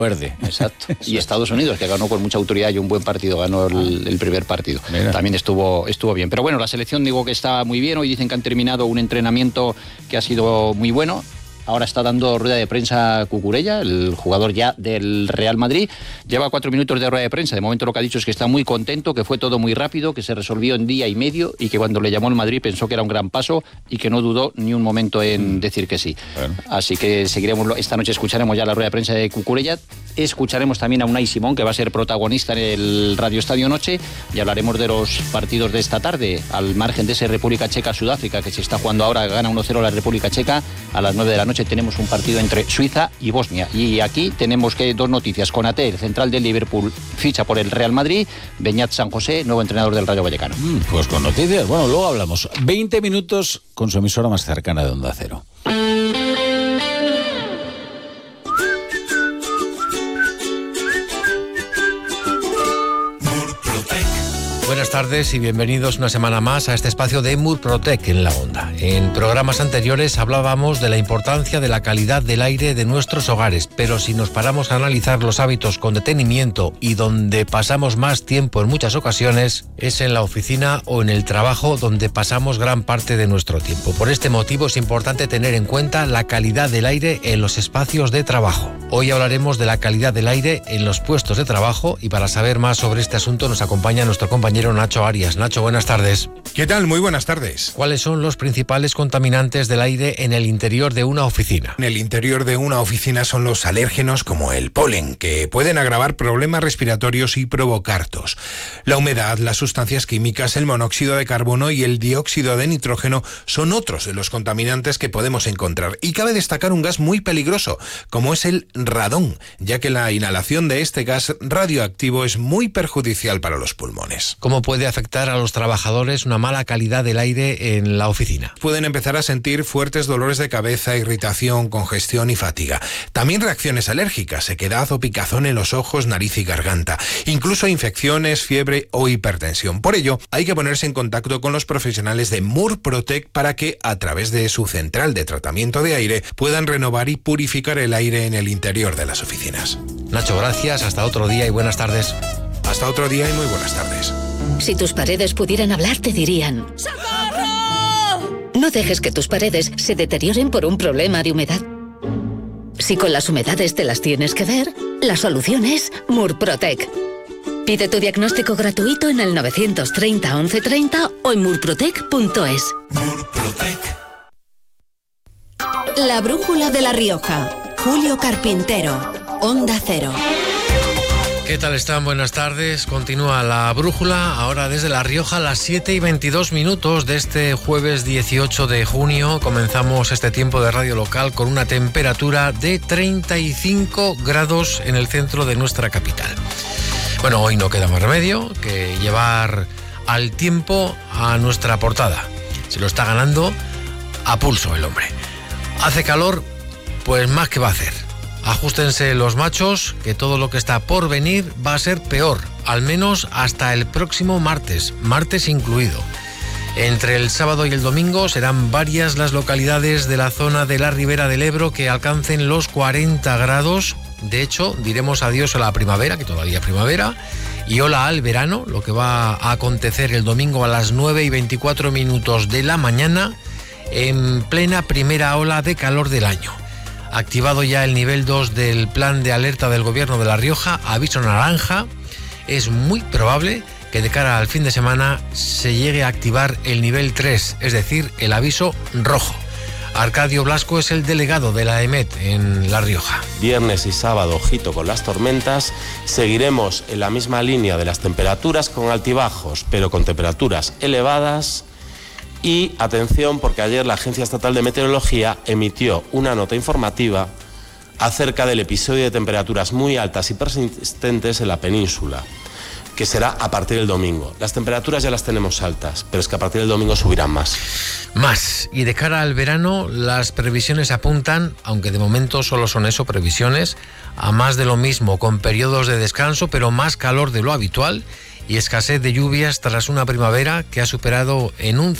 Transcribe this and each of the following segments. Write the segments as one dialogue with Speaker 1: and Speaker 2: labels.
Speaker 1: Verde.
Speaker 2: Exacto. Y Estados Unidos, que ganó con mucha autoridad y un buen partido, ganó el primer partido.
Speaker 1: Mira.
Speaker 2: También estuvo bien. Pero bueno, la selección digo que está muy bien. Hoy dicen que han terminado un entrenamiento que ha sido muy bueno. Ahora está dando rueda de prensa Cucurella, el jugador ya del Real Madrid. Lleva 4 minutos de rueda de prensa. De momento lo que ha dicho es que está muy contento, que fue todo muy rápido, que se resolvió en día y medio y que cuando le llamó el Madrid pensó que era un gran paso y que no dudó ni un momento en decir que sí. Bueno. Así que seguiremos, esta noche escucharemos ya la rueda de prensa de Cucurella. Escucharemos también a Unai Simón, que va a ser protagonista en el Radio Estadio Noche, y hablaremos de los partidos de esta tarde, al margen de ese República Checa-Sudáfrica que se está jugando ahora, gana 1-0 la República Checa. A las 9 de la noche tenemos un partido entre Suiza y Bosnia. Y aquí tenemos dos noticias. Konaté, el central del Liverpool, ficha por el Real Madrid. Beñat San José, nuevo entrenador del Rayo Vallecano.
Speaker 1: Pues con noticias, bueno, luego hablamos. 20 minutos con su emisora más cercana de Onda Cero.
Speaker 3: Buenas tardes y bienvenidos una semana más a este espacio de Murprotec en la Onda. En programas anteriores hablábamos de la importancia de la calidad del aire de nuestros hogares, pero si nos paramos a analizar los hábitos con detenimiento y donde pasamos más tiempo en muchas ocasiones, es en la oficina o en el trabajo donde pasamos gran parte de nuestro tiempo. Por este motivo es importante tener en cuenta la calidad del aire en los espacios de trabajo. Hoy hablaremos de la calidad del aire en los puestos de trabajo y para saber más sobre este asunto nos acompaña nuestro compañero Nacho Arias. Nacho, buenas tardes.
Speaker 4: ¿Qué tal? Muy buenas tardes.
Speaker 3: ¿Cuáles son los principales contaminantes del aire en el interior de una oficina?
Speaker 4: En el interior de una oficina son los alérgenos como el polen, que pueden agravar problemas respiratorios y provocar tos. La humedad, las sustancias químicas, el monóxido de carbono y el dióxido de nitrógeno son otros de los contaminantes que podemos encontrar. Y cabe destacar un gas muy peligroso, como es el radón, ya que la inhalación de este gas radioactivo es muy perjudicial para los pulmones.
Speaker 3: ¿Cómo puede afectar a los trabajadores una mala calidad del aire en la oficina?
Speaker 4: Pueden empezar a sentir fuertes dolores de cabeza, irritación, congestión y fatiga. También reacciones alérgicas, sequedad o picazón en los ojos, nariz y garganta. Incluso infecciones, fiebre o hipertensión. Por ello, hay que ponerse en contacto con los profesionales de Murprotec para que, a través de su central de tratamiento de aire, puedan renovar y purificar el aire en el interior de las oficinas.
Speaker 3: Nacho, gracias. Hasta otro día y buenas tardes.
Speaker 4: Hasta otro día y muy buenas tardes.
Speaker 5: Si tus paredes pudieran hablar, te dirían: ¡socorro! No dejes que tus paredes se deterioren por un problema de humedad. Si con las humedades te las tienes que ver, la solución es Murprotec. Pide tu diagnóstico gratuito en el 930 1130 o en murprotec.es.
Speaker 6: Murprotec. La brújula de La Rioja. Julio Carpintero. Onda Cero.
Speaker 3: ¿Qué tal están? Buenas tardes. Continúa la brújula, ahora desde La Rioja, a las 7:22 de este jueves 18 de junio. Comenzamos este tiempo de radio local con una temperatura de 35 grados en el centro de nuestra capital. Bueno, hoy no queda más remedio que llevar al tiempo a nuestra portada. Se lo está ganando a pulso el hombre. Hace calor, pues más que va a hacer. Ajustense los machos, que todo lo que está por venir va a ser peor, al menos hasta el próximo martes incluido. Entre el sábado y el domingo serán varias las localidades de la zona de la Ribera del Ebro que alcancen los 40 grados. De hecho, diremos adiós a la primavera, que todavía es primavera, y hola al verano, lo que va a acontecer el domingo a las 9:24 de la mañana, en plena primera ola de calor del año. Activado ya el nivel 2 del plan de alerta del Gobierno de La Rioja, aviso naranja, es muy probable que de cara al fin de semana se llegue a activar el nivel 3, es decir, el aviso rojo. Arcadio Blasco es el delegado de la EMET en La Rioja.
Speaker 7: Viernes y sábado, ojito con las tormentas. Seguiremos en la misma línea de las temperaturas con altibajos, pero con temperaturas elevadas. Y atención, porque ayer la Agencia Estatal de Meteorología emitió una nota informativa acerca del episodio de temperaturas muy altas y persistentes en la península, que será a partir del domingo. Las temperaturas ya las tenemos altas, pero es que a partir del domingo subirán más.
Speaker 3: Y de cara al verano, las previsiones apuntan, aunque de momento solo son eso, previsiones, a más de lo mismo, con periodos de descanso, pero más calor de lo habitual y escasez de lluvias tras una primavera que ha superado en un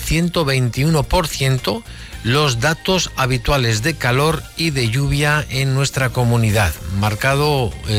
Speaker 3: 121% los datos habituales de calor y de lluvia en nuestra comunidad, marcado